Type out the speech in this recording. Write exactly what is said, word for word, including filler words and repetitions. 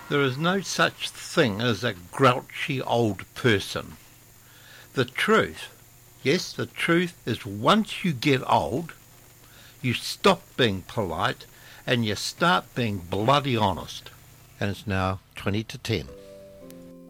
There is no such thing as a grouchy old person. The truth, yes, the truth is once you get old, you stop being polite and you start being bloody honest. And it's now twenty to ten.